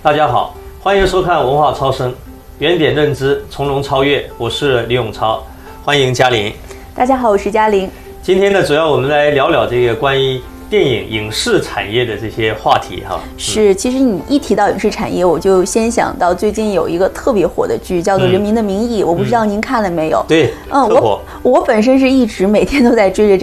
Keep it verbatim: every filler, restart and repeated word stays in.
大家好，欢迎收看文化超声，原点认知，从容超越。我是李永超，欢迎嘉玲。 大家好，我是嘉玲。 今天呢，主要我们来聊聊这个关于电影影视产业的这些话题哈。 是，其实你一提到影视产业，我就先想到最近有一个特别火的剧，叫做《人民的名义》，嗯，我不知道您看了没有？ 对， 嗯，我我本身是一直每天都在追着